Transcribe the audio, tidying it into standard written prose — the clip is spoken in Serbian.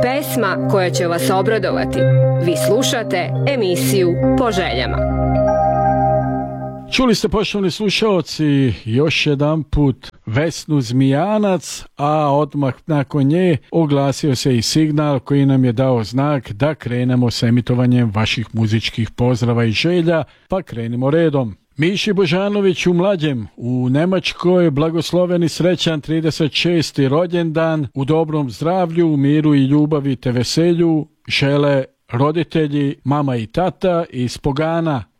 Pesma koja će vas obradovati. Vi slušate emisiju Po željama. Čuli ste, poštovani slušalci, još jedan put Vesnu Zmijanac, a odmah nakon nje oglasio se i signal koji nam je dao znak da krenemo sa emitovanjem vaših muzičkih pozdrava i želja, pa krenimo redom. Miši Božanović u Mlađem u Njemačkoj, blagosloven i srećan 36. rođendan, u dobrom zdravlju, u miru i ljubavi te veselju žele roditelji, mama i tata iz Pogana.